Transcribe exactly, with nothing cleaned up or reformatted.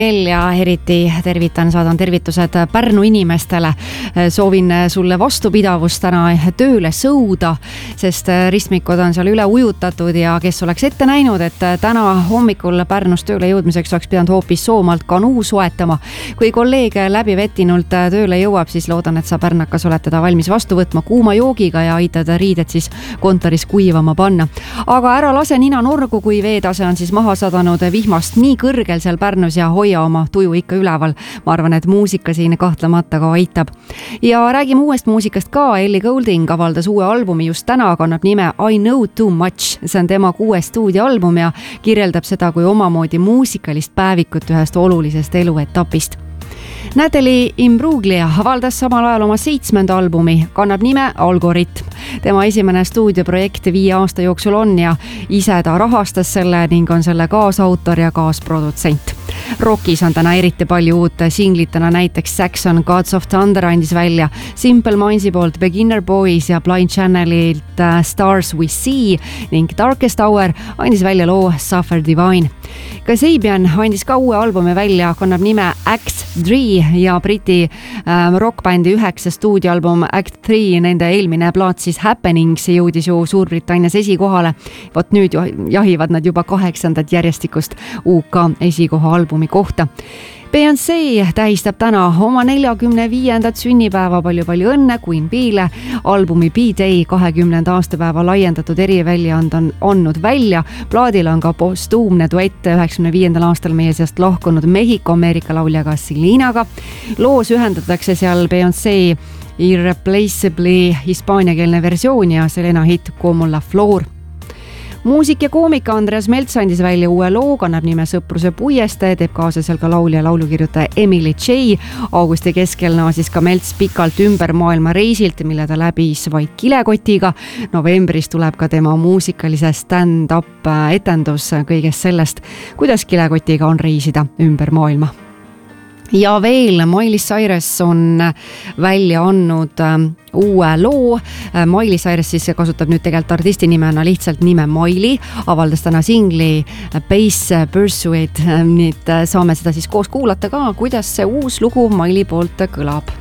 ja eriti tervitan, saadan tervitused Pärnu inimestele. Soovin sulle vastupidavust täna tööle sõuda, sest ristmikud on seal üle ujutatud ja kes oleks ette näinud, et täna hommikul Pärnus tööle jõudmiseks oleks pidanud hoopis Soomaalt kanuu soetama. Kui kolleeg läbi vetinult tööle jõuab, siis loodan, et sa pärnakas oled teda valmis vastu võtma kuuma joogiga ja aitad riided siis kontoris kuivama panna. Aga ära lase nina nurgu, kui veetase on siis maha sadanud vihmast nii kõrgel seal Pärnus ja hoia oma tuju ikka üleval. Ma arvan, et muusika siin kahtlemata ka aitab. Ja räägime uuest muusikast ka. Ellie Goulding avaldas uue albumi just täna, kannab nime I Know Too Much. See on tema kuue stuudioalbum ja kirjeldab seda kui omamoodi muusikalist päevikut ühest olulisest eluetapist. Natalie Imbruglia avaldas samal ajal oma seitsmenda albumi, kannab nime Algoritm. Tema esimene stuudioprojekt viie aasta jooksul on ja ise ta rahastas selle ning on selle kaasautor ja kaasprodutsent. Rockis on täna eriti palju uut singlitena, näiteks Saxon Gods of Thunder andis välja, Simple Mindsi poolt Beginner Boys ja Blind Channelilt Stars We See ning Darkest Hour andis välja loo Suffer Divine. Kasabian andis ka uue albumi välja, kannab nime Act kolm ja Briti ähm, rockbändi üheksa stuudioalbum Act kolm, nende eelmine plaat siis Happenings jõudis ju Suurbritannias esikohale. Vot nüüd jahivad nad juba kaheksandat järjestikust U K esikoha albumi kohta. Beyoncé tähistab täna oma neljakümne viiendat sünnipäeva, palju-palju õnne Queen Bee'le. Albumi B-Day kahekümnenda aastapäeva laiendatud eriväljaand on andnud välja. Plaadil on ka postuumne duett üheksakümne viiendal aastal meie seast lahkunud Mehhiko-Ameerika lauljaga Selinaga. Loos ühendatakse seal Beyoncé Irreplaceably hispaaniakeelne versioon ja Selena hit Como la Flor. Muusik ja koomik Andreas Melts andis välja uue loo, kannab nime Sõpruse puieste, teeb kaasa seal ka laulja laulukirjutaja Emily J. Augusti keskel naasis ka Melts pikalt ümber maailma reisilt, mille ta läbis vaid kilekotiga. Novembris tuleb ka tema muusikalise stand-up etendus kõigest sellest, kuidas kilekotiga on reisida ümber maailma. Ja veel Miley Cyrus on välja andnud uue loo. Miley Cyrus siis kasutab nüüd tegelikult artisti nimena lihtsalt nime Miley, avaldas täna singli Bass Pursuit, nii et saame seda siis koos kuulata ka, kuidas see uus lugu Miley poolt kõlab.